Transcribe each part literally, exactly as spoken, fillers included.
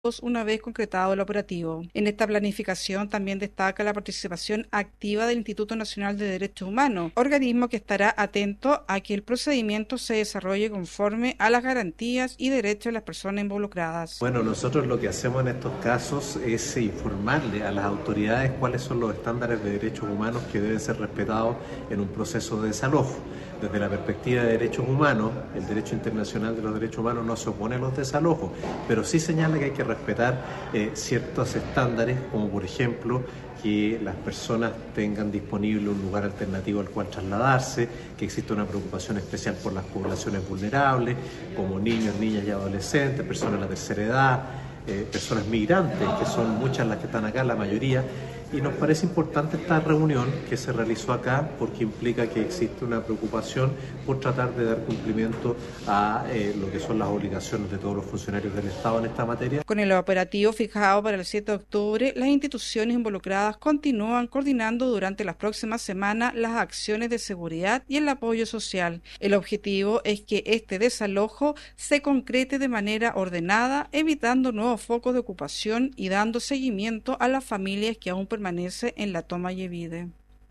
una vez concretado el operativo. En esta planificación también destaca la participación activa del Instituto Nacional de Derechos Humanos, organismo que estará atento a que el procedimiento se desarrolle conforme a las garantías y derechos de las personas involucradas. Bueno, nosotros lo que hacemos en estos casos es informarle a las autoridades cuáles son los estándares de derechos humanos que deben ser respetados en un proceso de desalojo. Desde la perspectiva de derechos humanos, el derecho internacional de los derechos humanos no se opone a los desalojos, pero sí señala que hay que respetar eh, ciertos estándares, como por ejemplo que las personas tengan disponible un lugar alternativo al cual trasladarse, que exista una preocupación especial por las poblaciones vulnerables, como niños, niñas y adolescentes, personas de la tercera edad, eh, personas migrantes, que son muchas las que están acá, la mayoría. Y nos parece importante esta reunión que se realizó acá porque implica que existe una preocupación por tratar de dar cumplimiento a eh, lo que son las obligaciones de todos los funcionarios del Estado en esta materia. Con el operativo fijado para el siete de octubre, las instituciones involucradas continúan coordinando durante las próximas semanas las acciones de seguridad y el apoyo social. El objetivo es que este desalojo se concrete de manera ordenada, evitando nuevos focos de ocupación y dando seguimiento a las familias que aún permanece en la toma Yebide.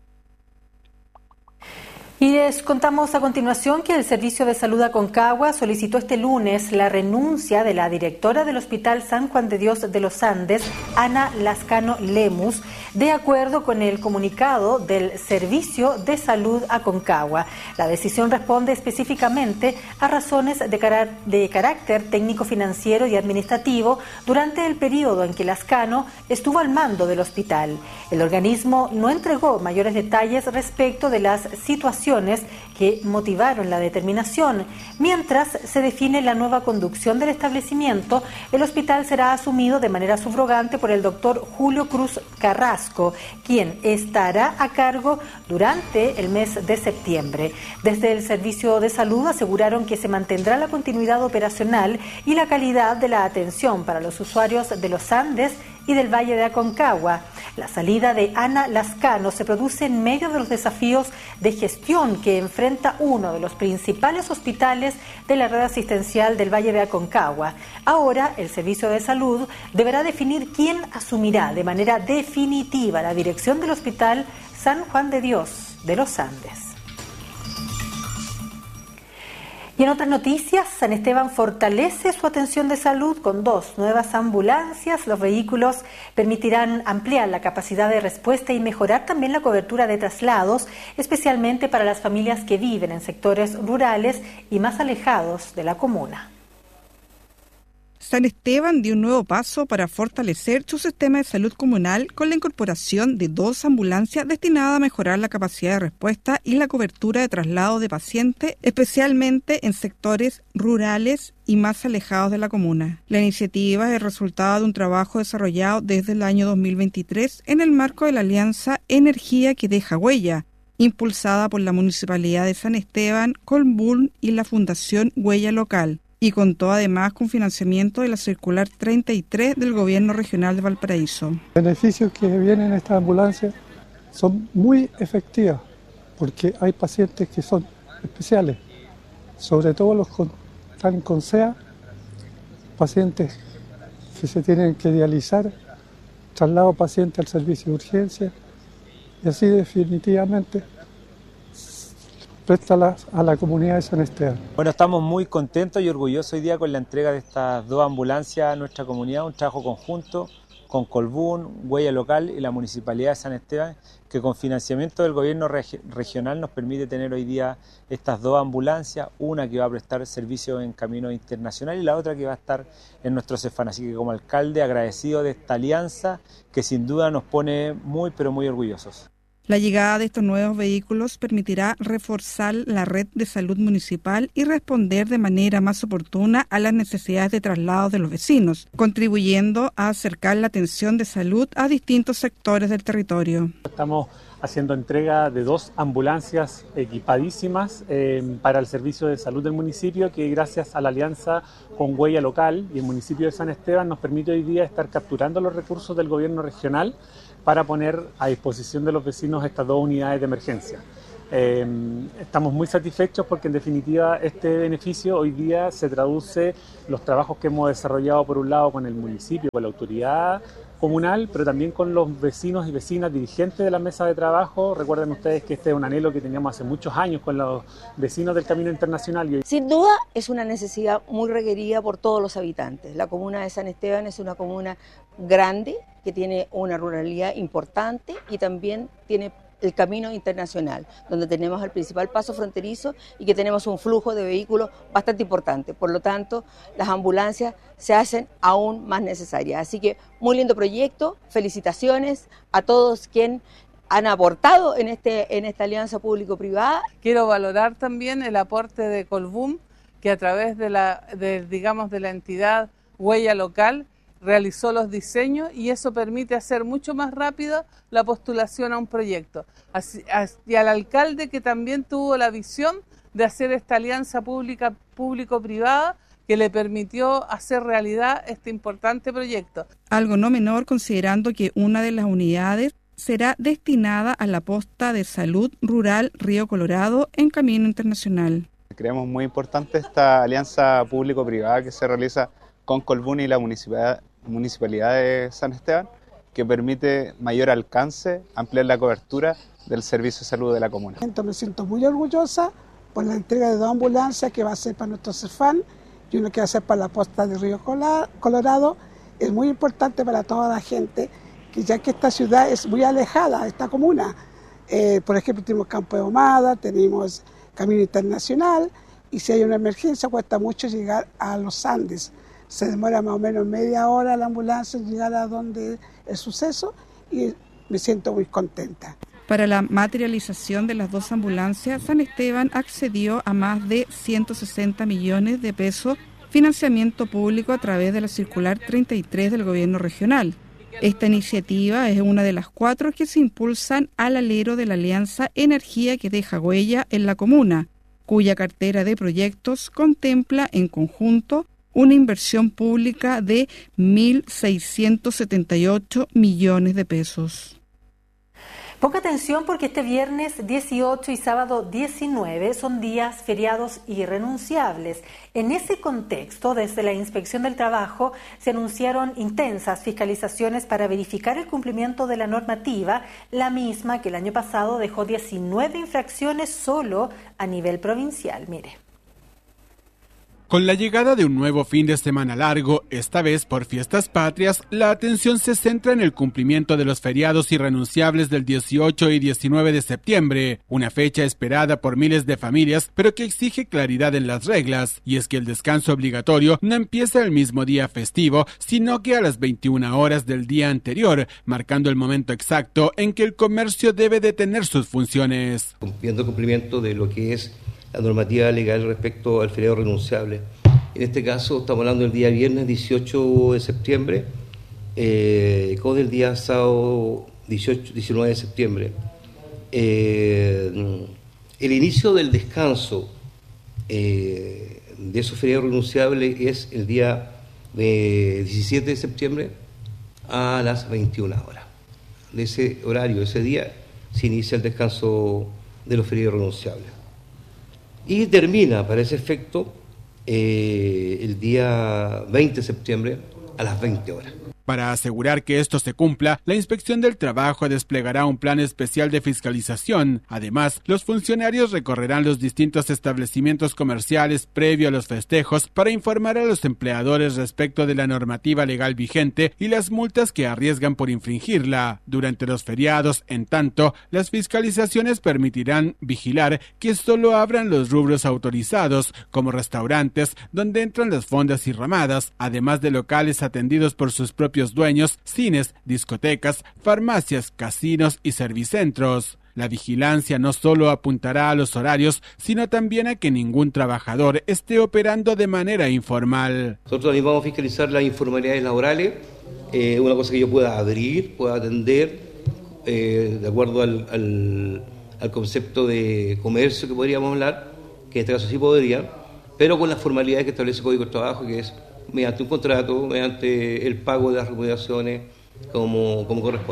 Y les contamos a continuación que el Servicio de Salud Aconcagua solicitó este lunes la renuncia de la directora del Hospital San Juan de Dios de los Andes, Ana Lascano Lemus, de acuerdo con el comunicado del Servicio de Salud Aconcagua. La decisión responde específicamente a razones de, carar- de carácter técnico-financiero y administrativo durante el periodo en que Lascano estuvo al mando del hospital. El organismo no entregó mayores detalles respecto de las situaciones que motivaron la determinación. Mientras se define la nueva conducción del establecimiento, el hospital será asumido de manera subrogante por el doctor Julio Cruz Carrasco, quien estará a cargo durante el mes de septiembre. Desde el Servicio de Salud aseguraron que se mantendrá la continuidad operacional y la calidad de la atención para los usuarios de los Andes y del Valle de Aconcagua. La salida de Ana Lascano se produce en medio de los desafíos de gestión que enfrenta uno de los principales hospitales de la red asistencial del Valle de Aconcagua. Ahora, el Servicio de Salud deberá definir quién asumirá de manera definitiva la dirección del Hospital San Juan de Dios de los Andes. Y en otras noticias, San Esteban fortalece su atención de salud con dos nuevas ambulancias. Los vehículos permitirán ampliar la capacidad de respuesta y mejorar también la cobertura de traslados, especialmente para las familias que viven en sectores rurales y más alejados de la comuna. San Esteban dio un nuevo paso para fortalecer su sistema de salud comunal con la incorporación de dos ambulancias destinadas a mejorar la capacidad de respuesta y la cobertura de traslado de pacientes, especialmente en sectores rurales y más alejados de la comuna. La iniciativa es el resultado de un trabajo desarrollado desde el año dos mil veintitrés en el marco de la alianza Energía que deja huella, impulsada por la Municipalidad de San Esteban, Colbún y la Fundación Huella Local, y contó además con financiamiento de la Circular treinta y tres del Gobierno Regional de Valparaíso. Los beneficios que vienen en esta ambulancia son muy efectivos porque hay pacientes que son especiales, sobre todo los que están con C E A, pacientes que se tienen que dializar, traslado paciente al servicio de urgencia y así definitivamente presta la, a la comunidad de San Esteban. Bueno, estamos muy contentos y orgullosos hoy día con la entrega de estas dos ambulancias a nuestra comunidad, un trabajo conjunto con Colbún, Huella Local y la Municipalidad de San Esteban, que con financiamiento del gobierno reg- regional nos permite tener hoy día estas dos ambulancias, una que va a prestar servicio en camino internacional y la otra que va a estar en nuestro Cefán. Así que como alcalde agradecido de esta alianza que sin duda nos pone muy pero muy orgullosos. La llegada de estos nuevos vehículos permitirá reforzar la red de salud municipal y responder de manera más oportuna a las necesidades de traslado de los vecinos, contribuyendo a acercar la atención de salud a distintos sectores del territorio. Estamos haciendo entrega de dos ambulancias equipadísimas eh, para el servicio de salud del municipio, que gracias a la alianza con Huella Local y el municipio de San Esteban nos permite hoy día estar capturando los recursos del gobierno regional para poner a disposición de los vecinos estas dos unidades de emergencia. Eh, estamos muy satisfechos porque en definitiva este beneficio hoy día se traduce en los trabajos que hemos desarrollado por un lado con el municipio, con la autoridad comunal, pero también con los vecinos y vecinas dirigentes de la mesa de trabajo. Recuerden ustedes que este es un anhelo que teníamos hace muchos años con los vecinos del Camino Internacional. Y... Sin duda es una necesidad muy requerida por todos los habitantes. La comuna de San Esteban es una comuna grande que tiene una ruralidad importante y también tiene el Camino Internacional, donde tenemos el principal paso fronterizo y que tenemos un flujo de vehículos bastante importante. Por lo tanto, las ambulancias se hacen aún más necesarias. Así que muy lindo proyecto, felicitaciones a todos quienes han aportado en, este, en esta alianza público-privada. Quiero valorar también el aporte de Colbún, que a través de la, de, digamos, de la entidad Huella Local realizó los diseños y eso permite hacer mucho más rápido la postulación a un proyecto. Así, y al alcalde que también tuvo la visión de hacer esta alianza pública público-privada que le permitió hacer realidad este importante proyecto. Algo no menor considerando que una de las unidades será destinada a la posta de salud rural Río Colorado en Camino Internacional. Creemos muy importante esta alianza público-privada que se realiza con Colbún y la municipalidad Municipalidad de San Esteban, que permite mayor alcance, ampliar la cobertura del servicio de salud de la comuna. Me siento muy orgullosa por la entrega de dos ambulancias que va a ser para nuestro CEFAN y uno que va a ser para la posta de Río Colorado. Es muy importante para toda la gente, que ya que esta ciudad es muy alejada, esta comuna. Eh, por ejemplo, tenemos Campo de Ahumada, tenemos Camino Internacional y si hay una emergencia cuesta mucho llegar a los Andes. Se demora más o menos media hora la ambulancia en llegar a donde el suceso y me siento muy contenta. Para la materialización de las dos ambulancias, San Esteban accedió a más de ciento sesenta millones de pesos financiamiento público a través de la circular treinta y tres del gobierno regional. Esta iniciativa es una de las cuatro que se impulsan al alero de la Alianza Energía que deja huella en la comuna, cuya cartera de proyectos contempla en conjunto una inversión pública de mil seiscientos setenta y ocho millones de pesos. Ponga atención porque este viernes dieciocho y sábado diecinueve son días feriados irrenunciables. En ese contexto, desde la Inspección del Trabajo se anunciaron intensas fiscalizaciones para verificar el cumplimiento de la normativa, la misma que el año pasado dejó diecinueve infracciones solo a nivel provincial. Mire. Con la llegada de un nuevo fin de semana largo, esta vez por fiestas patrias, la atención se centra en el cumplimiento de los feriados irrenunciables del dieciocho y diecinueve de septiembre, una fecha esperada por miles de familias, pero que exige claridad en las reglas, y es que el descanso obligatorio no empieza el mismo día festivo, sino que a las veintiuna horas del día anterior, marcando el momento exacto en que el comercio debe detener sus funciones. Cumpliendo el cumplimiento de lo que es la normativa legal respecto al feriado renunciable. En este caso estamos hablando del día viernes dieciocho de septiembre eh, con el día sábado dieciocho, diecinueve de septiembre. Eh, el inicio del descanso eh, de esos feriados renunciables es el día eh, diecisiete de septiembre a las veintiuna horas. De ese horario, ese día, se inicia el descanso de los feriados renunciables. Y termina, para ese efecto, eh, el día veinte de septiembre a las veinte horas. Para asegurar que esto se cumpla, la Inspección del Trabajo desplegará un plan especial de fiscalización. Además, los funcionarios recorrerán los distintos establecimientos comerciales previo a los festejos para informar a los empleadores respecto de la normativa legal vigente y las multas que arriesgan por infringirla. Durante los feriados, en tanto, las fiscalizaciones permitirán vigilar que solo abran los rubros autorizados, como restaurantes, donde entran las fondas y ramadas, además de locales atendidos por sus propios dueños, cines, discotecas, farmacias, casinos y servicentros. La vigilancia no solo apuntará a los horarios, sino también a que ningún trabajador esté operando de manera informal. Nosotros también vamos a fiscalizar las informalidades laborales, eh, una cosa que yo pueda abrir, pueda atender, eh, de acuerdo al, al, al concepto de comercio que podríamos hablar, que en este caso sí podría, pero con las formalidades que establece el Código del Trabajo, que es mediante un contrato, mediante el pago de las remuneraciones como, como corresponde.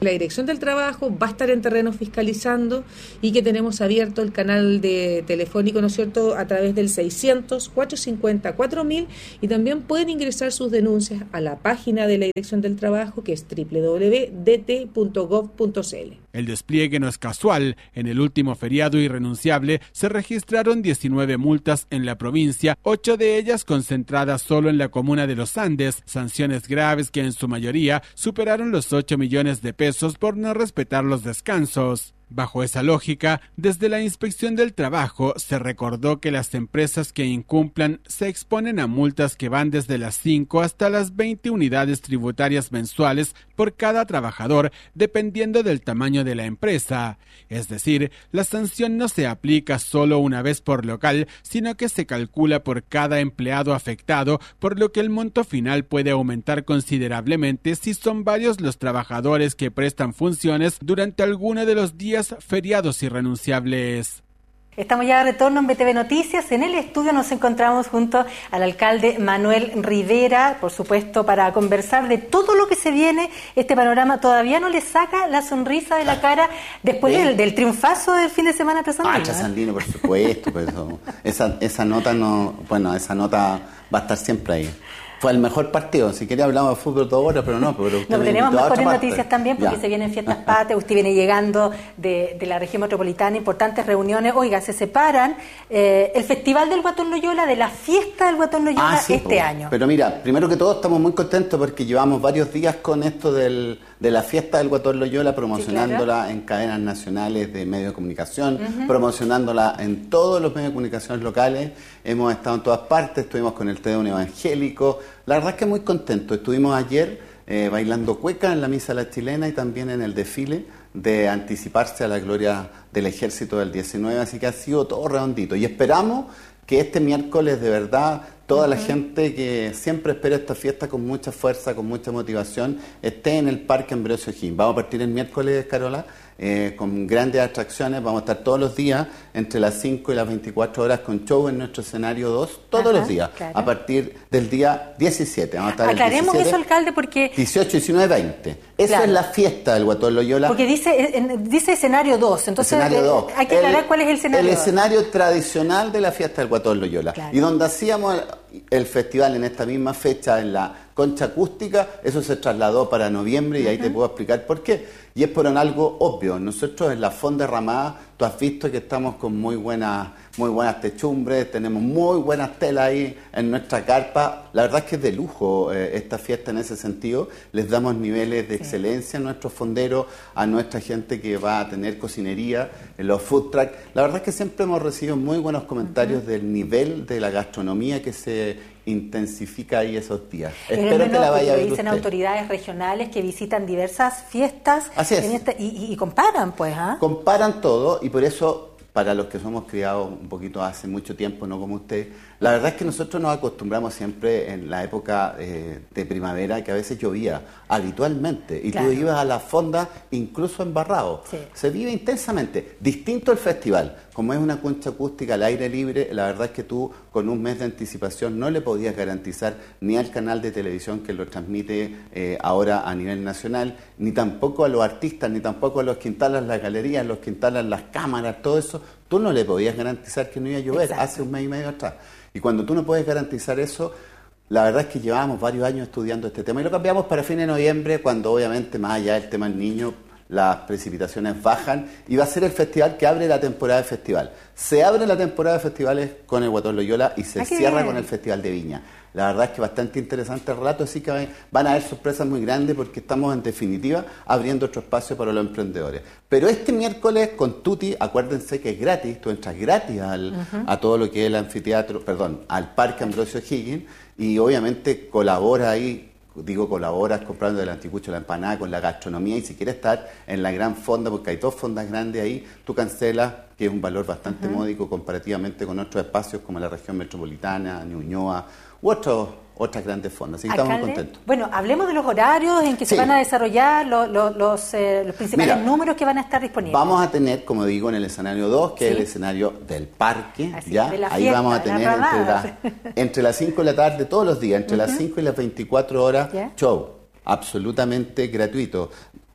La Dirección del Trabajo va a estar en terreno fiscalizando y que tenemos abierto el canal de telefónico, ¿no es cierto?, a través del seiscientos, cuatrocientos cincuenta, cuatro mil, y también pueden ingresar sus denuncias a la página de la Dirección del Trabajo, que es doble u doble u doble u punto d t punto gov punto c l. El despliegue no es casual. En el último feriado irrenunciable se registraron diecinueve multas en la provincia, ocho de ellas concentradas solo en la comuna de Los Andes, sanciones graves que en su mayoría superaron los ocho millones de pesos por no respetar los descansos. Bajo esa lógica, desde la Inspección del Trabajo se recordó que las empresas que incumplan se exponen a multas que van desde las cinco hasta las veinte unidades tributarias mensuales por cada trabajador, dependiendo del tamaño de la empresa. Es decir, la sanción no se aplica solo una vez por local, sino que se calcula por cada empleado afectado, por lo que el monto final puede aumentar considerablemente si son varios los trabajadores que prestan funciones durante alguno de los días feriados irrenunciables. Estamos ya de retorno en B T V Noticias. En el estudio nos encontramos junto al alcalde Manuel Rivera, por supuesto, para conversar de todo lo que se viene. Este panorama todavía no le saca la sonrisa de la cara después del, del triunfazo del fin de semana trasandino. Ah, trasandino, por supuesto. Pues, esa, esa nota no, bueno, esa nota va a estar siempre ahí. Fue el mejor partido. Si quería hablamos de fútbol dos horas, pero no. Pero usted no, tenemos mejores noticias parte. también porque Ya. se vienen fiestas patrias. Usted viene llegando de, de la región metropolitana, importantes reuniones. Oiga, se separan eh, el Festival del Guatón Loyola de la fiesta del Guatón Loyola Ah, sí, este pues. año. Pero mira, primero que todo estamos muy contentos porque llevamos varios días con esto del, de la fiesta del Guatón Loyola, promocionándola sí, claro. en cadenas nacionales de medios de comunicación, uh-huh. promocionándola en todos los medios de comunicación locales. Hemos estado en todas partes, estuvimos con el Te Deum evangélico. La verdad es que muy contento. Estuvimos ayer eh, bailando cueca en la Misa de la Chilena y también en el desfile de anticiparse a la gloria del Ejército del diecinueve, así que ha sido todo redondito. Y esperamos que este miércoles, de verdad, toda uh-huh. la gente que siempre espera esta fiesta con mucha fuerza, con mucha motivación, esté en el Parque Ambrosio O'Higgins. Vamos a partir el miércoles, Carola, eh, con grandes atracciones. Vamos a estar todos los días, entre las cinco y las veinticuatro horas, con show en nuestro escenario dos, todos Ajá, los días, claro. a partir del día diecisiete. Vamos a estar Aclaremos el diecisiete, eso, alcalde, porque... dieciocho, diecinueve, veinte. Esa claro. es la fiesta del Guatón Loyola. Porque dice, en, dice escenario dos, entonces escenario dos. hay que aclarar el, cuál es el escenario El dos. escenario tradicional de la fiesta del Guatón Loyola. Claro. Y donde hacíamos el, el festival en esta misma fecha, en la Concha Acústica, eso se trasladó para noviembre y uh-huh. ahí te puedo explicar por qué. Y es por un algo obvio. Nosotros en la Fonda Ramada, tú has visto que estamos con muy buenas, muy buenas techumbres, tenemos muy buenas telas ahí en nuestra carpa. La verdad es que es de lujo eh, esta fiesta en ese sentido. Les damos niveles de sí. excelencia a nuestros fonderos, a nuestra gente que va a tener cocinería, en los food trucks. La verdad es que siempre hemos recibido muy buenos comentarios uh-huh. del nivel de la gastronomía que se intensifica ahí esos días. Pero Espero que la vaya a ver dicen usted. Autoridades regionales que visitan diversas fiestas. Así es. En esta, y, y, y comparan, pues. ¿ah? Comparan todo y por eso, para los que somos criados un poquito hace mucho tiempo, no como usted, la verdad es que nosotros nos acostumbramos siempre en la época eh, de primavera, que a veces llovía habitualmente, y claro. tú ibas a la fonda incluso embarrado. Sí. Se vive intensamente. Distinto el festival. Como es una concha acústica al aire libre, la verdad es que tú con un mes de anticipación no le podías garantizar ni al canal de televisión que lo transmite eh, ahora a nivel nacional, ni tampoco a los artistas, ni tampoco a los que instalan las galerías, los que instalan las cámaras, todo eso, tú no le podías garantizar que no iba a llover. Exacto. Hace un mes y medio atrás. Y cuando tú no puedes garantizar eso, la verdad es que llevábamos varios años estudiando este tema y lo cambiamos para fin de noviembre, cuando obviamente más allá del tema del niño, las precipitaciones bajan y va a ser el festival que abre la temporada de festival. Se abre la temporada de festivales con el Guatón Loyola y se ah, cierra bien. con el Festival de Viña. La verdad es que bastante interesante el relato, así que van a haber sorpresas muy grandes porque estamos en definitiva abriendo otro espacio para los emprendedores. Pero este miércoles con Tuti, acuérdense que es gratis, tú entras gratis al, uh-huh. a todo lo que es el anfiteatro, perdón, al Parque Ambrosio O'Higgins y obviamente colabora ahí. Digo, colaboras comprando del anticucho la empanada con la gastronomía y si quieres estar en la gran fonda, porque hay dos fondas grandes ahí, tú cancelas, que es un valor bastante uh-huh. módico comparativamente con otros espacios como la región metropolitana, Ñuñoa u otros, otras grandes fondas. Así que estamos muy contentos. Bueno, hablemos de los horarios en que sí. se van a desarrollar los, los, los, eh, los principales Mira, números que van a estar disponibles. Vamos a tener, como digo, en el escenario dos, que sí. es el escenario del parque. Así, ya de la Ahí fiesta, vamos a tener entre, la, entre las cinco de la tarde, todos los días, entre uh-huh. las cinco y las veinticuatro horas, yeah. show absolutamente gratuito.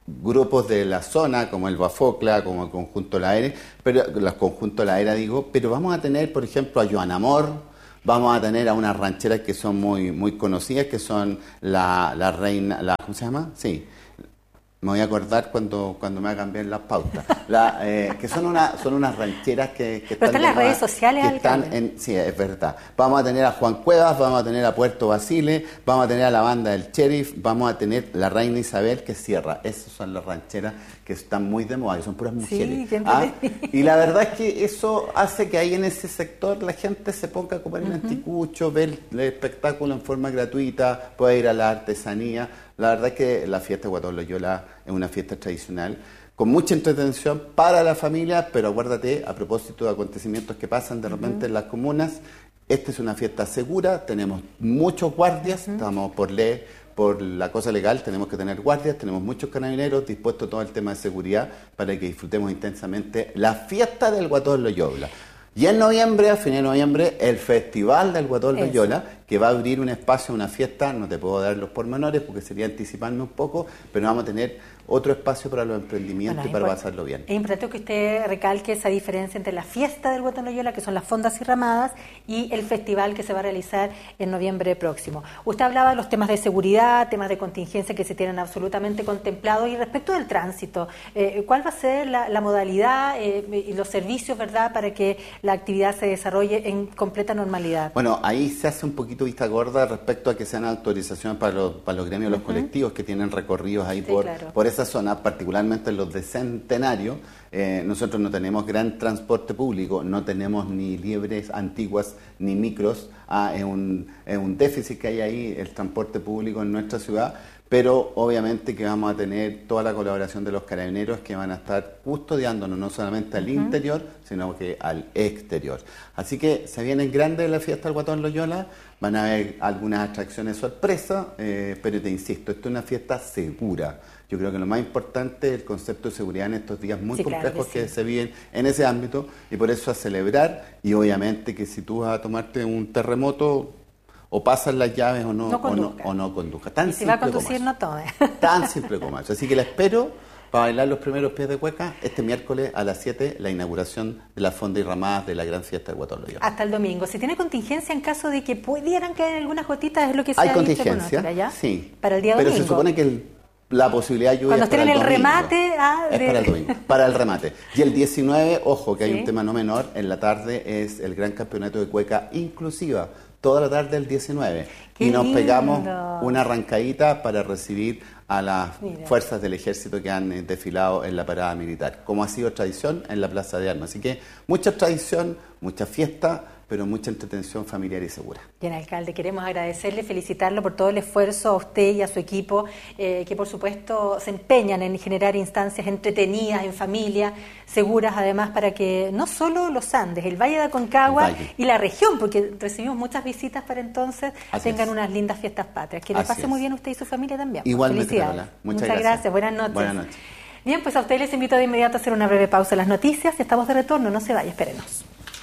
grupos de la zona, como el Bafocla, como el Conjunto La Era, pero los Conjuntos La Era, digo, pero vamos a tener, por ejemplo, a Joan Amor, vamos a tener a unas rancheras que son muy muy conocidas, que son la, la reina, la, ¿cómo se llama? Sí. Me voy a acordar cuando, cuando me hagan bien las pautas. La, eh, que son, una, son unas rancheras que, que están en las redes sociales. Que están en, sí, es verdad. Vamos a tener a Juan Cuevas, vamos a tener a Puerto Basile, vamos a tener a la banda del Sheriff, vamos a tener la Reina Isabel que cierra. Esas son las rancheras que están muy de moda, que son puras mujeres. Sí, ¿ah? Y la verdad es que eso hace que ahí en ese sector la gente se ponga a comer en uh-huh. anticucho, ver el espectáculo en forma gratuita, puede ir a la artesanía. La verdad es que la fiesta de Guatón Loyola es una fiesta tradicional con mucha entretención para la familia, pero acuérdate, a propósito de acontecimientos que pasan de repente uh-huh. en las comunas, esta es una fiesta segura, tenemos muchos guardias, uh-huh. estamos por ley, por la cosa legal, tenemos que tener guardias, tenemos muchos carabineros dispuestos a todo el tema de seguridad para que disfrutemos intensamente la fiesta del Guatón Loyola. Y en noviembre, a fines de noviembre, el Festival del Guatón Loyola, que va a abrir un espacio, una fiesta, no te puedo dar los pormenores porque sería anticiparme un poco, pero vamos a tener otro espacio para los emprendimientos bueno, y para pasarlo bien. Es importante que usted recalque esa diferencia entre la fiesta del Guatón Loyola, que son las fondas y ramadas, y el festival que se va a realizar en noviembre próximo. Usted hablaba de los temas de seguridad, temas de contingencia que se tienen absolutamente contemplados, y respecto del tránsito, eh, ¿cuál va a ser la, la modalidad eh, y los servicios, verdad, para que la actividad se desarrolle en completa normalidad? Bueno, ahí se hace un poquito vista gorda respecto a que sean autorizaciones para los, para los gremios, uh-huh. los colectivos que tienen recorridos ahí sí, por, claro. por esa zona, particularmente los de Centenario. Eh, nosotros no tenemos gran transporte público, no tenemos ni liebres antiguas ni micros. Ah, es, un, es un déficit que hay ahí el transporte público en nuestra ciudad, pero obviamente que vamos a tener toda la colaboración de los carabineros que van a estar custodiándonos no solamente al uh-huh. interior, sino que al exterior. Así que se viene grande la fiesta del Guatón Loyola, van a haber algunas atracciones sorpresa, eh, pero te insisto, esto es una fiesta segura. Yo creo que lo más importante es el concepto de seguridad en estos días muy sí, complejos claro que, sí. que se viven en ese ámbito, y por eso a celebrar, y obviamente que si tú vas a tomarte un terremoto, o pasan las llaves o no, no o no, o no conduzca. Tan y si va a conducir, no tome. Tan simple como eso. Así que la espero para bailar los primeros pies de cueca este miércoles a las siete, la inauguración de la fonda y ramadas de la gran fiesta del Guatón Loyola. Hasta el domingo. Si tiene contingencia en caso de que pudieran caer algunas gotitas, es lo que se Hay ha contingencia, dicho, ¿ya? sí. Para el día pero domingo. Se supone que el, la posibilidad de lluvia Cuando es para estén el en el domingo. remate... Ah, es de... para el domingo, para el remate. Y el diecinueve, ojo, que hay ¿Sí? un tema no menor, en la tarde es el gran campeonato de cueca inclusiva. Toda la tarde del diecinueve. Qué y nos lindo. pegamos una arrancadita para recibir a las Mira. fuerzas del ejército que han eh, desfilado en la parada militar, como ha sido tradición en la Plaza de Armas. Así que mucha tradición, mucha fiesta, pero mucha entretención familiar y segura. Bien, alcalde, queremos agradecerle, felicitarlo por todo el esfuerzo a usted y a su equipo, eh, que por supuesto se empeñan en generar instancias entretenidas, en familia, seguras además, para que no solo los Andes, el Valle de Aconcagua y la región, porque recibimos muchas visitas para entonces, Así tengan es. unas lindas fiestas patrias. Que les Así pase es. muy bien usted y su familia también. Igualmente, Felicidades. Carola. Muchas, Muchas gracias. gracias. Buenas noches. Buenas noches. Bien, pues a ustedes les invito de inmediato a hacer una breve pausa en las noticias. Estamos de retorno, no se vaya, espérenos.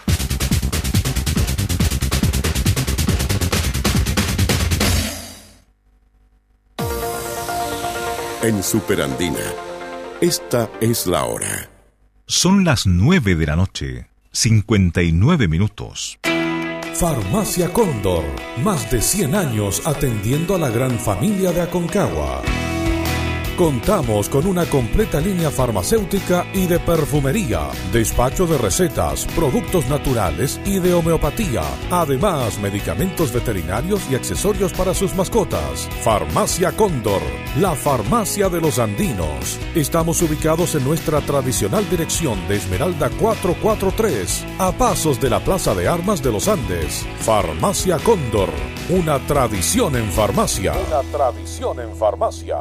En Superandina, esta es la hora. Son las nueve de la noche, cincuenta y nueve minutos. Farmacia Cóndor, más de cien años atendiendo a la gran familia de Aconcagua. Contamos con una completa línea farmacéutica y de perfumería, despacho de recetas, productos naturales y de homeopatía, además medicamentos veterinarios y accesorios para sus mascotas. Farmacia Cóndor, la farmacia de los andinos. Estamos ubicados en nuestra tradicional dirección de Esmeralda cuatrocientos cuarenta y tres, a pasos de la Plaza de Armas de los Andes. Farmacia Cóndor, una tradición en farmacia. Una tradición en farmacia.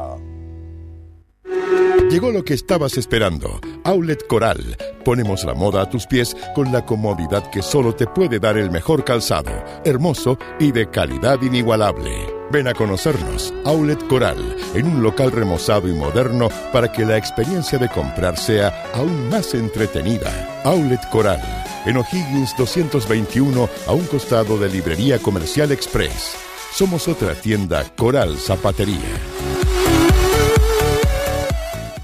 Llegó lo que estabas esperando. Outlet Coral. Ponemos la moda a tus pies con la comodidad que solo te puede dar el mejor calzado, hermoso y de calidad inigualable. Ven a conocernos, Outlet Coral, en un local remozado y moderno para que la experiencia de comprar sea aún más entretenida. Outlet Coral, en O'Higgins doscientos veintiuno, a un costado de Librería Comercial Express. Somos otra tienda Coral Zapatería.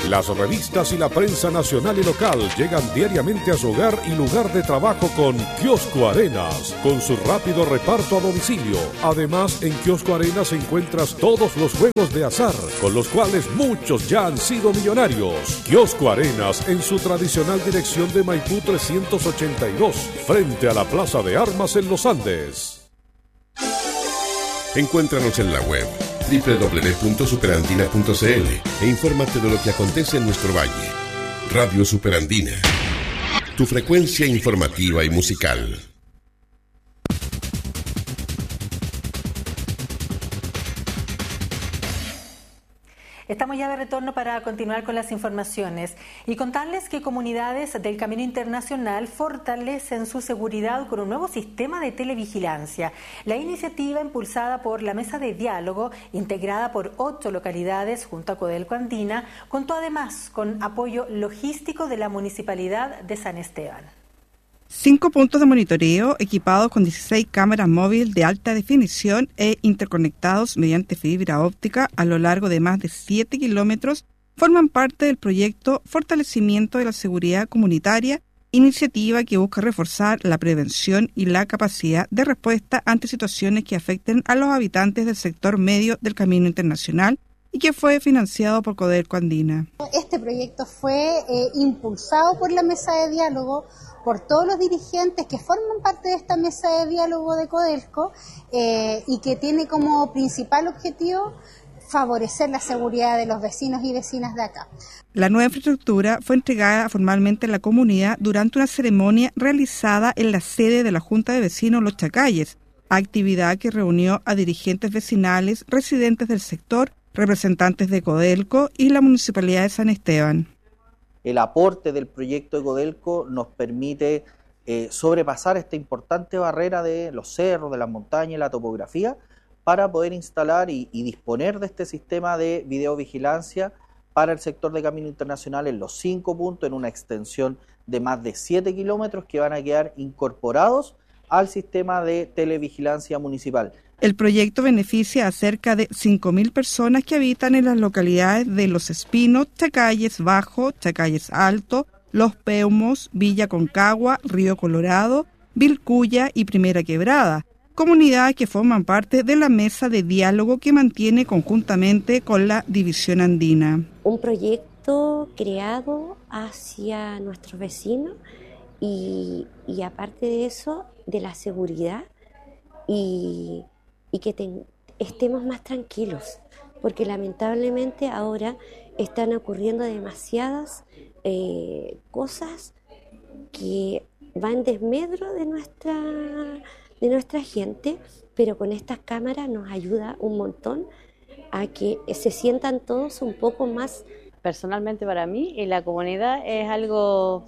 Las revistas y la prensa nacional y local llegan diariamente a su hogar y lugar de trabajo con Kiosco Arenas, con su rápido reparto a domicilio. Además, en Kiosco Arenas encuentras todos los juegos de azar, con los cuales muchos ya han sido millonarios. Kiosco Arenas, en su tradicional dirección de Maipú trescientos ochenta y dos, frente a la Plaza de Armas en Los Andes. Encuéntranos en la web doble u doble u doble u punto superandina punto c l e infórmate de lo que acontece en nuestro valle. Radio Superandina, tu frecuencia informativa y musical. Estamos ya de retorno para continuar con las informaciones y contarles que comunidades del Camino Internacional fortalecen su seguridad con un nuevo sistema de televigilancia. La iniciativa, impulsada por la Mesa de Diálogo, integrada por ocho localidades junto a Codelco Andina, contó además con apoyo logístico de la Municipalidad de San Esteban. Cinco puntos de monitoreo equipados con dieciséis cámaras móviles de alta definición e interconectados mediante fibra óptica a lo largo de más de siete kilómetros forman parte del proyecto Fortalecimiento de la Seguridad Comunitaria, iniciativa que busca reforzar la prevención y la capacidad de respuesta ante situaciones que afecten a los habitantes del sector medio del Camino Internacional y que fue financiado por Codelco Andina. Este proyecto fue eh, impulsado por la Mesa de Diálogo, por todos los dirigentes que forman parte de esta Mesa de Diálogo de Codelco eh, y que tiene como principal objetivo favorecer la seguridad de los vecinos y vecinas de acá. La nueva infraestructura fue entregada formalmente a la comunidad durante una ceremonia realizada en la sede de la Junta de Vecinos Los Chacayes, actividad que reunió a dirigentes vecinales, residentes del sector, representantes de Codelco y la Municipalidad de San Esteban. El aporte del proyecto de Codelco nos permite eh, sobrepasar esta importante barrera de los cerros, de las montañas y la topografía para poder instalar y, y disponer de este sistema de videovigilancia para el sector de Camino Internacional en los cinco puntos, en una extensión de más de siete kilómetros que van a quedar incorporados al sistema de televigilancia municipal. El proyecto beneficia a cerca de cinco mil personas que habitan en las localidades de Los Espinos, Chacayes Bajo, Chacayes Alto, Los Peumos, Villa Concagua, Río Colorado, Vilcuya y Primera Quebrada, comunidades que forman parte de la Mesa de Diálogo que mantiene conjuntamente con la División Andina. Un proyecto creado hacia nuestros vecinos y, y aparte de eso, de la seguridad y... y que te, estemos más tranquilos, porque lamentablemente ahora están ocurriendo demasiadas eh, cosas que van en desmedro de nuestra, de nuestra gente, pero con estas cámaras nos ayuda un montón a que se sientan todos un poco más. Personalmente para mí y la comunidad es algo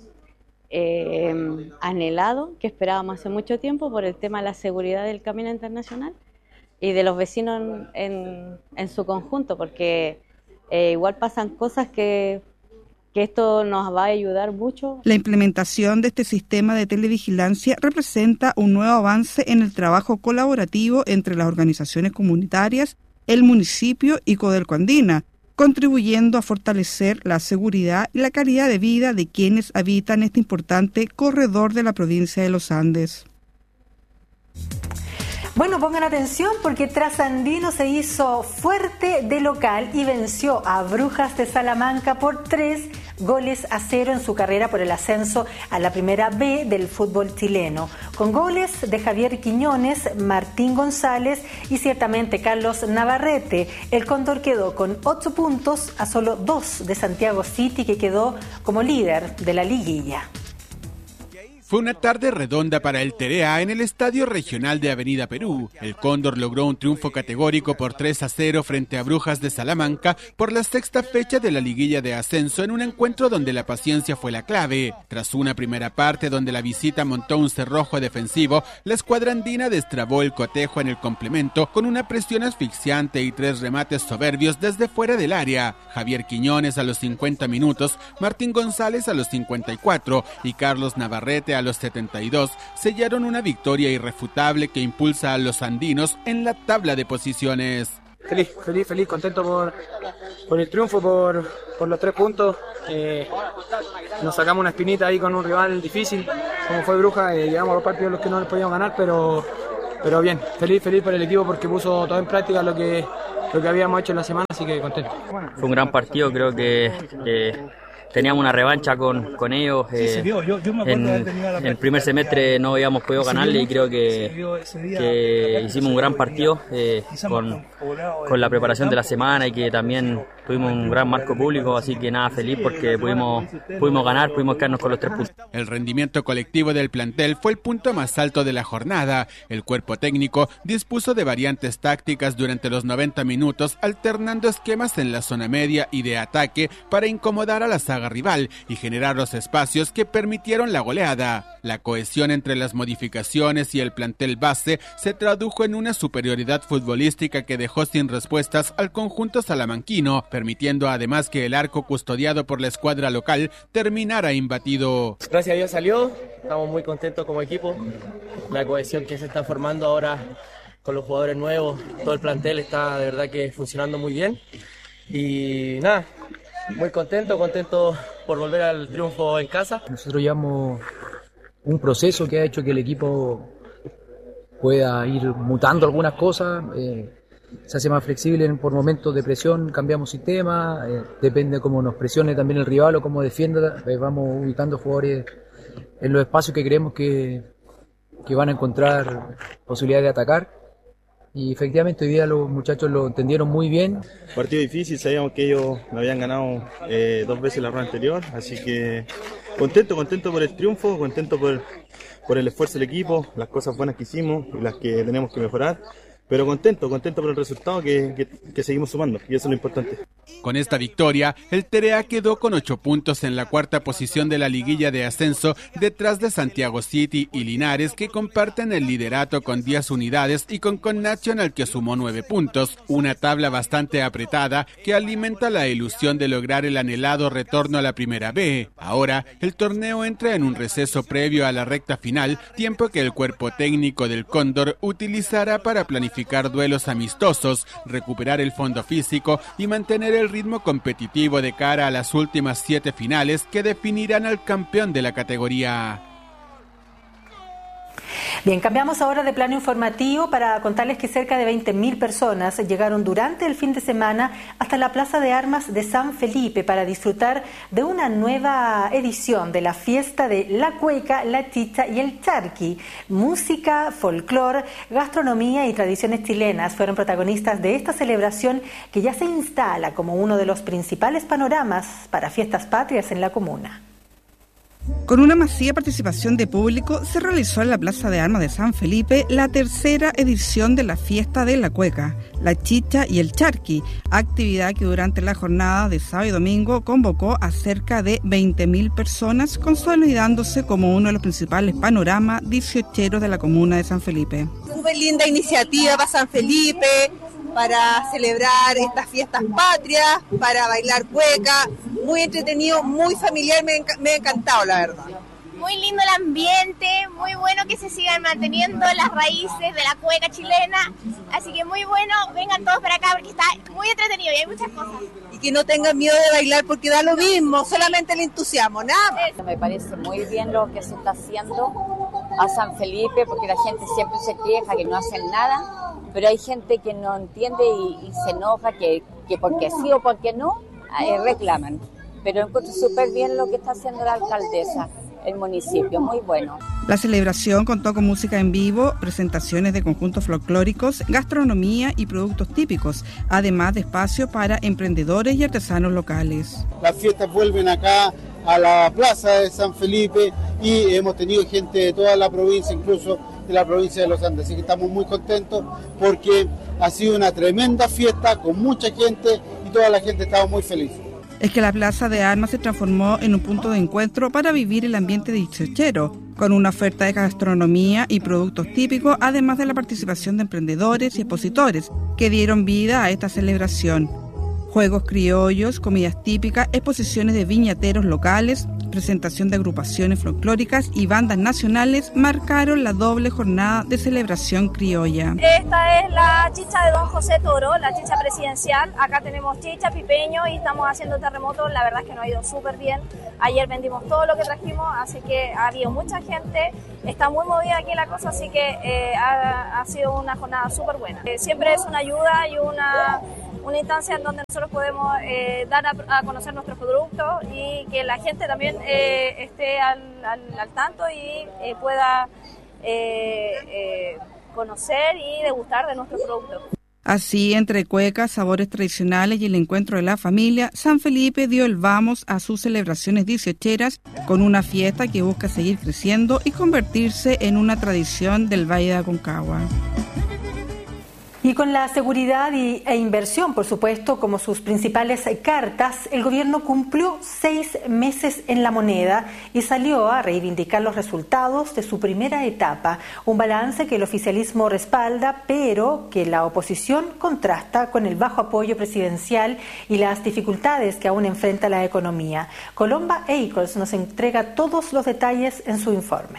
eh, anhelado, que esperábamos hace mucho tiempo por el tema de la seguridad del Camino Internacional y de los vecinos en, en, en su conjunto, porque eh, igual pasan cosas que, que esto nos va a ayudar mucho. La implementación de este sistema de televigilancia representa un nuevo avance en el trabajo colaborativo entre las organizaciones comunitarias, el municipio y Codelco Andina, contribuyendo a fortalecer la seguridad y la calidad de vida de quienes habitan este importante corredor de la provincia de Los Andes. Bueno, pongan atención porque Trasandino se hizo fuerte de local y venció a Brujas de Salamanca por tres goles a cero en su carrera por el ascenso a la Primera B del fútbol chileno, con goles de Javier Quiñones, Martín González y ciertamente Carlos Navarrete. El Cóndor quedó con ocho puntos a solo dos de Santiago City, que quedó como líder de la liguilla. Fue una tarde redonda para el Terea en el Estadio Regional de Avenida Perú. El Cóndor logró un triunfo categórico por tres a cero frente a Brujas de Salamanca por la sexta fecha de la liguilla de ascenso, en un encuentro donde la paciencia fue la clave. Tras una primera parte donde la visita montó un cerrojo defensivo, la escuadra andina destrabó el cotejo en el complemento con una presión asfixiante y tres remates soberbios desde fuera del área. Javier Quiñones a los cincuenta minutos, Martín González a los cincuenta y cuatro y Carlos Navarrete a los setenta y dos sellaron una victoria irrefutable que impulsa a los andinos en la tabla de posiciones. feliz, feliz, feliz, contento por, por el triunfo, por, por los tres puntos. Eh, nos sacamos una espinita ahí con un rival difícil, como fue Bruja, eh, llevamos dos partidos los que no les podíamos ganar, pero, pero bien, feliz, feliz por el equipo porque puso todo en práctica lo que, lo que habíamos hecho en la semana, así que contento. Fue un gran partido, creo que eh, teníamos una revancha con, con ellos. Eh, en, en el primer semestre no habíamos podido ganarle y creo que, que hicimos un gran partido eh, con, con la preparación de la semana y que también tuvimos un gran marco público, así que nada, feliz porque pudimos, pudimos ganar, pudimos quedarnos con los tres puntos. El rendimiento colectivo del plantel fue el punto más alto de la jornada. El cuerpo técnico dispuso de variantes tácticas durante los noventa minutos, alternando esquemas en la zona media y de ataque para incomodar a la saga rival y generar los espacios que permitieron la goleada. La cohesión entre las modificaciones y el plantel base se tradujo en una superioridad futbolística que dejó sin respuestas al conjunto salamanquino, permitiendo además que el arco custodiado por la escuadra local terminara imbatido. Gracias a Dios salió, estamos muy contentos como equipo, la cohesión que se está formando ahora con los jugadores nuevos, todo el plantel está de verdad que funcionando muy bien y nada, muy contento, contento por volver al triunfo en casa. Nosotros llevamos un proceso que ha hecho que el equipo pueda ir mutando algunas cosas, eh, se hace más flexible por momentos de presión, cambiamos sistema, eh, depende cómo nos presione también el rival o cómo defienda, eh, vamos ubicando jugadores en los espacios que creemos que, que van a encontrar posibilidad de atacar. Y efectivamente hoy día los muchachos lo entendieron muy bien. Partido difícil, sabíamos que ellos me habían ganado eh, dos veces la ronda anterior, así que contento, contento por el triunfo, contento por, por el esfuerzo del equipo, las cosas buenas que hicimos y las que tenemos que mejorar. Pero contento, contento por el resultado que, que, que seguimos sumando, y eso es lo importante. Con esta victoria, el T R A quedó con ocho puntos en la cuarta posición de la liguilla de ascenso, detrás de Santiago City y Linares, que comparten el liderato con diez unidades, y con Connational, que sumó nueve puntos. Una tabla bastante apretada que alimenta la ilusión de lograr el anhelado retorno a la Primera B. Ahora, el torneo entra en un receso previo a la recta final, tiempo que el cuerpo técnico del Cóndor utilizará para planificar duelos amistosos, recuperar el fondo físico y mantener el ritmo competitivo de cara a las últimas siete finales que definirán al campeón de la categoría. Bien, cambiamos ahora de plano informativo para contarles que cerca de veinte mil personas llegaron durante el fin de semana hasta la Plaza de Armas de San Felipe para disfrutar de una nueva edición de la fiesta de la cueca, la chicha y el charqui. Música, folclor, gastronomía y tradiciones chilenas fueron protagonistas de esta celebración que ya se instala como uno de los principales panoramas para fiestas patrias en la comuna. Con una masiva participación de público, se realizó en la Plaza de Armas de San Felipe la tercera edición de la fiesta de la cueca, la chicha y el charqui, actividad que durante la jornada de sábado y domingo convocó a cerca de veinte mil personas, consolidándose como uno de los principales panoramas dieciocheros de la comuna de San Felipe. Súper linda iniciativa para San Felipe, para celebrar estas fiestas patrias, para bailar cueca, muy entretenido, muy familiar, me, enc- me ha encantado la verdad. Muy lindo el ambiente, muy bueno que se sigan manteniendo las raíces de la cueca chilena, así que muy bueno, vengan todos para acá porque está muy entretenido y hay muchas cosas. Y que no tengan miedo de bailar porque da lo mismo, solamente el entusiasmo, nada más. Me parece muy bien lo que se está haciendo a San Felipe porque la gente siempre se queja que no hacen nada, pero hay gente que no entiende y, y se enoja que, que porque sí o porque no eh, reclaman. Pero encuentro súper bien lo que está haciendo la alcaldesa, el municipio, muy bueno. La celebración contó con música en vivo, presentaciones de conjuntos folclóricos, gastronomía y productos típicos, además de espacio para emprendedores y artesanos locales. Las fiestas vuelven acá a la plaza de San Felipe y hemos tenido gente de toda la provincia, incluso de la provincia de Los Andes, así que estamos muy contentos porque ha sido una tremenda fiesta con mucha gente y toda la gente estaba muy feliz. Es que la Plaza de Armas se transformó en un punto de encuentro para vivir el ambiente dieciochero, con una oferta de gastronomía y productos típicos, además de la participación de emprendedores y expositores que dieron vida a esta celebración. Juegos criollos, comidas típicas, exposiciones de viñateros locales, presentación de agrupaciones folclóricas y bandas nacionales marcaron la doble jornada de celebración criolla. Esta es la chicha de don José Toro, la chicha presidencial. Acá tenemos chicha, pipeño y estamos haciendo terremotos. La verdad es que nos ha ido súper bien. Ayer vendimos todo lo que trajimos, así que ha habido mucha gente. Está muy movida aquí la cosa, así que eh, ha, ha sido una jornada súper buena. Eh, siempre es una ayuda y una, una instancia en donde nosotros podemos eh, dar a, a conocer nuestros productos y que la gente también eh, esté al, al, al tanto y eh, pueda eh, eh, conocer y degustar de nuestros productos. Así, entre cuecas, sabores tradicionales y el encuentro de la familia, San Felipe dio el vamos a sus celebraciones dieciocheras con una fiesta que busca seguir creciendo y convertirse en una tradición del Valle de Aconcagua. Y con la seguridad y, e inversión, por supuesto, como sus principales cartas, el gobierno cumplió seis meses en La Moneda y salió a reivindicar los resultados de su primera etapa, un balance que el oficialismo respalda, pero que la oposición contrasta con el bajo apoyo presidencial y las dificultades que aún enfrenta la economía. Colomba Eicholz nos entrega todos los detalles en su informe.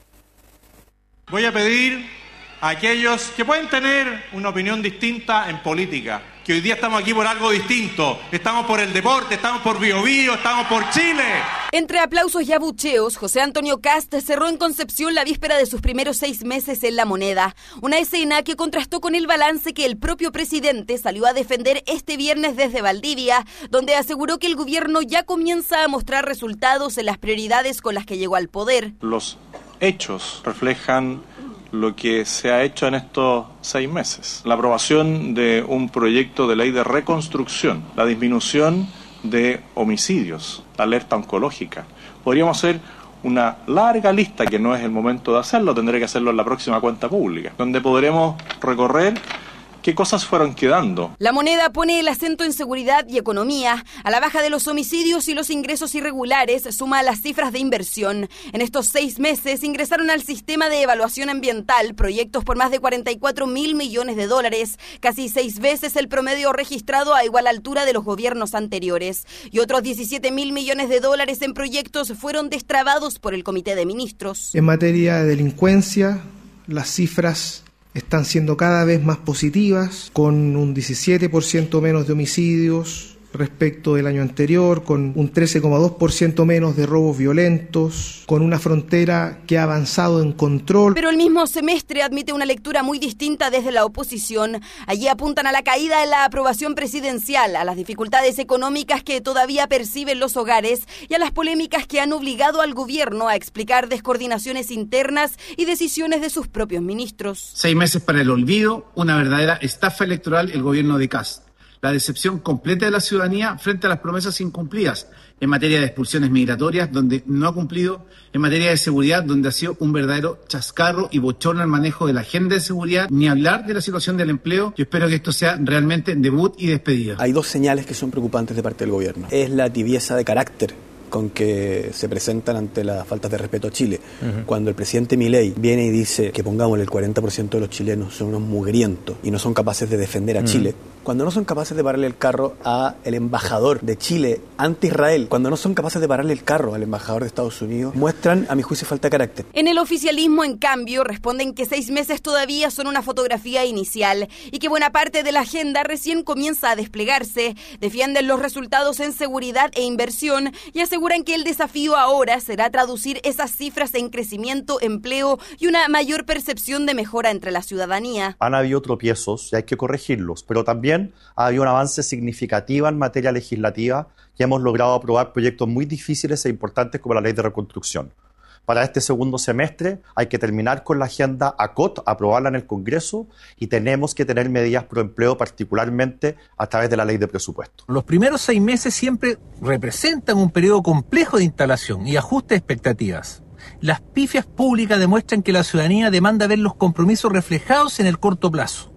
Voy a pedir a aquellos que pueden tener una opinión distinta en política, que hoy día estamos aquí por algo distinto, estamos por el deporte, estamos por Bio Bio, estamos por Chile. Entre aplausos y abucheos, José Antonio Kast cerró en Concepción la víspera de sus primeros seis meses en La Moneda, una escena que contrastó con el balance que el propio presidente salió a defender este viernes desde Valdivia, donde aseguró que el gobierno ya comienza a mostrar resultados en las prioridades con las que llegó al poder. Los hechos reflejan lo que se ha hecho en estos seis meses. La aprobación de un proyecto de ley de reconstrucción, la disminución de homicidios, la alerta oncológica. Podríamos hacer una larga lista, que no es el momento de hacerlo, tendré que hacerlo en la próxima cuenta pública, donde podremos recorrer ¿qué cosas fueron quedando? La Moneda pone el acento en seguridad y economía. A la baja de los homicidios y los ingresos irregulares suma las cifras de inversión. En estos seis meses ingresaron al sistema de evaluación ambiental proyectos por más de cuarenta y cuatro mil millones de dólares, casi seis veces el promedio registrado a igual altura de los gobiernos anteriores. Y otros diecisiete mil millones de dólares en proyectos fueron destrabados por el Comité de Ministros. En materia de delincuencia, las cifras están siendo cada vez más positivas, con un diecisiete por ciento menos de homicidios respecto del año anterior, con un trece coma dos por ciento menos de robos violentos, con una frontera que ha avanzado en control. Pero el mismo semestre admite una lectura muy distinta desde la oposición. Allí apuntan a la caída en la aprobación presidencial, a las dificultades económicas que todavía perciben los hogares y a las polémicas que han obligado al gobierno a explicar descoordinaciones internas y decisiones de sus propios ministros. Seis meses para el olvido, una verdadera estafa electoral el gobierno de Kast. La decepción completa de la ciudadanía frente a las promesas incumplidas en materia de expulsiones migratorias, donde no ha cumplido, en materia de seguridad, donde ha sido un verdadero chascarro y bochorno el manejo de la agenda de seguridad, ni hablar de la situación del empleo. Yo espero que esto sea realmente debut y despedida. Hay dos señales que son preocupantes de parte del gobierno. Es la tibieza de carácter con que se presentan ante las faltas de respeto a Chile. Uh-huh. Cuando el presidente Milei viene y dice que pongámosle el cuarenta por ciento de los chilenos son unos mugrientos y no son capaces de defender a uh-huh. Chile, cuando no son capaces de pararle el carro a el embajador de Chile ante Israel, cuando no son capaces de pararle el carro al embajador de Estados Unidos, muestran, a mi juicio, falta de carácter. En el oficialismo, en cambio, responden que seis meses todavía son una fotografía inicial y que buena parte de la agenda recién comienza a desplegarse. Defienden los resultados en seguridad e inversión y aseguran que el desafío ahora será traducir esas cifras en crecimiento, empleo y una mayor percepción de mejora entre la ciudadanía. Han habido tropiezos y hay que corregirlos, pero también ha habido un avance significativo en materia legislativa y hemos logrado aprobar proyectos muy difíciles e importantes como la ley de reconstrucción. Para este segundo semestre hay que terminar con la agenda A C O T, aprobarla en el Congreso, y tenemos que tener medidas pro empleo, particularmente a través de la ley de presupuesto. Los primeros seis meses siempre representan un periodo complejo de instalación y ajuste de expectativas. Las pifias públicas demuestran que la ciudadanía demanda ver los compromisos reflejados en el corto plazo.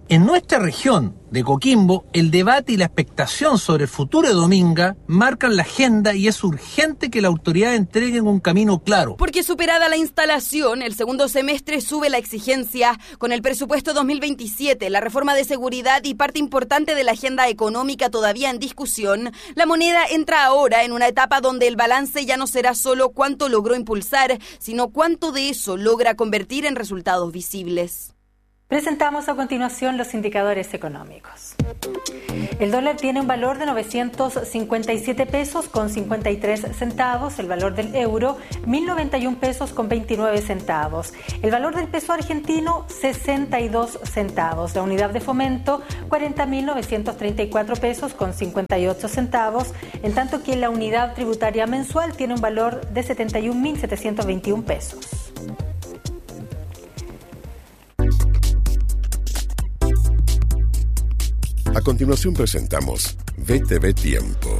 En nuestra región de Coquimbo, el debate y la expectación sobre el futuro de Dominga marcan la agenda y es urgente que la autoridad entregue un camino claro. Porque superada la instalación, el segundo semestre sube la exigencia. Con el presupuesto dos mil veintisiete, la reforma de seguridad y parte importante de la agenda económica todavía en discusión, la moneda entra ahora en una etapa donde el balance ya no será solo cuánto logró impulsar, sino cuánto de eso logra convertir en resultados visibles. Presentamos a continuación los indicadores económicos. El dólar tiene un valor de novecientos cincuenta y siete pesos con cincuenta y tres centavos, el valor del euro mil noventa y un pesos con veintinueve centavos, el valor del peso argentino sesenta y dos centavos, la unidad de fomento cuarenta mil novecientos treinta y cuatro pesos con cincuenta y ocho centavos, en tanto que la unidad tributaria mensual tiene un valor de setenta y un mil setecientos veintiún pesos. A continuación presentamos V T V Tiempo.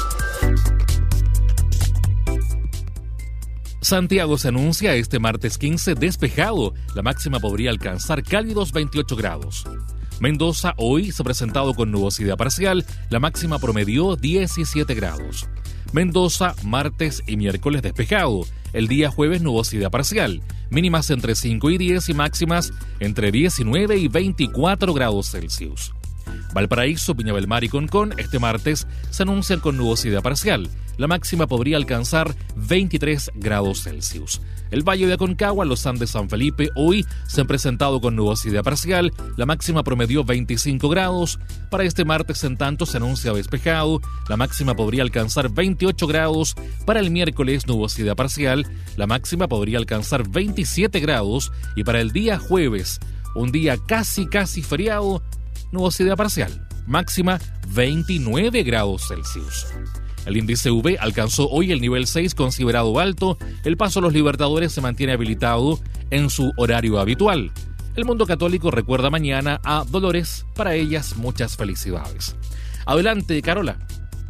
Santiago se anuncia este martes quince despejado. La máxima podría alcanzar cálidos veintiocho grados. Mendoza hoy se ha presentado con nubosidad parcial. La máxima promedió diecisiete grados. Mendoza martes y miércoles despejado. El día jueves nubosidad parcial. Mínimas entre cinco y diez y máximas entre diecinueve y veinticuatro grados Celsius. Valparaíso, Viña del Mar y Concón este martes se anuncian con nubosidad parcial. La máxima podría alcanzar veintitrés grados Celsius. El Valle de Aconcagua, los Andes, San Felipe hoy se han presentado con nubosidad parcial. La máxima promedió veinticinco grados. Para este martes, en tanto, se anuncia despejado. La máxima podría alcanzar veintiocho grados. Para el miércoles, nubosidad parcial. La máxima podría alcanzar veintisiete grados. Y para el día jueves, un día casi casi feriado, nubosidad parcial, máxima veintinueve grados Celsius. El índice U V alcanzó hoy el nivel seis considerado alto. El Paso a los Libertadores se mantiene habilitado en su horario habitual. El mundo católico recuerda mañana a Dolores. Para ellas, muchas felicidades. Adelante, Carola.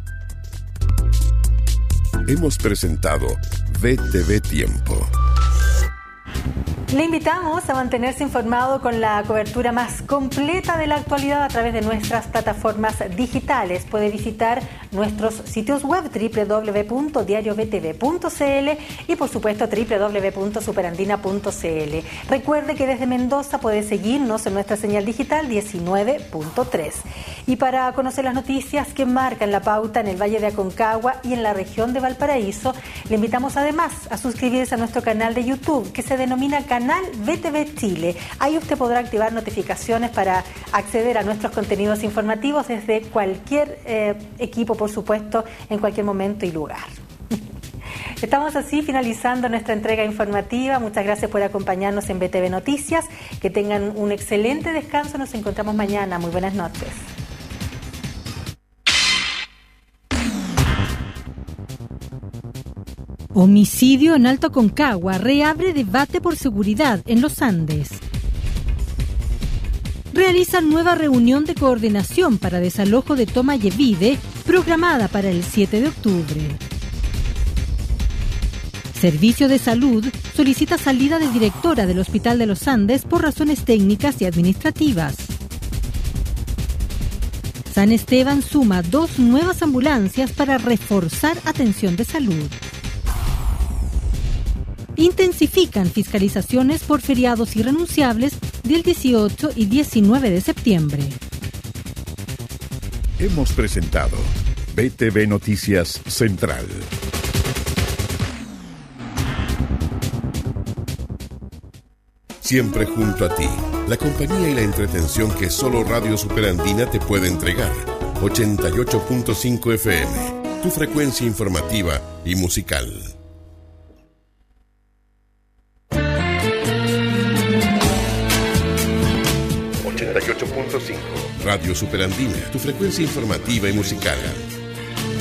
Hemos presentado V T V Tiempo. Le invitamos a mantenerse informado con la cobertura más completa de la actualidad a través de nuestras plataformas digitales. Puede visitar nuestros sitios web doble u doble u doble u punto diario v t v punto c l y por supuesto doble u doble u doble u punto superandina punto c l. Recuerde que desde Mendoza puede seguirnos en nuestra señal digital diecinueve punto tres. Y para conocer las noticias que marcan la pauta en el Valle de Aconcagua y en la región de Valparaíso, le invitamos además a suscribirse a nuestro canal de YouTube que se denomina Canal V T V Chile. Ahí usted podrá activar notificaciones para acceder a nuestros contenidos informativos desde cualquier eh, equipo, por supuesto, en cualquier momento y lugar. Estamos así finalizando nuestra entrega informativa. Muchas gracias por acompañarnos en V T V Noticias. Que tengan un excelente descanso. Nos encontramos mañana. Muy buenas noches. Homicidio en Alto Aconcagua reabre debate por seguridad en los Andes. Realizan nueva reunión de coordinación para desalojo de Toma Yevide, programada para el siete de octubre. Servicio de Salud solicita salida de directora del Hospital de los Andes por razones técnicas y administrativas. San Esteban suma dos nuevas ambulancias para reforzar atención de salud. Intensifican fiscalizaciones por feriados irrenunciables del dieciocho y diecinueve de septiembre. Hemos presentado V T V Noticias Central. Siempre junto a ti, la compañía y la entretención que solo Radio Superandina te puede entregar. ochenta y ocho punto cinco F M, tu frecuencia informativa y musical. ochenta y ocho punto cinco Radio Superandina, tu frecuencia informativa y musical.